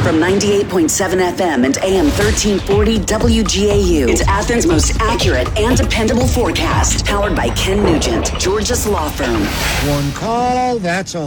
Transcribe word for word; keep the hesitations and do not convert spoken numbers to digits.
From ninety-eight point seven F M and A M thirteen forty W G A U. It's Athens' most accurate and dependable forecast. Powered by Ken Nugent, George's Law Firm. One call, that's all.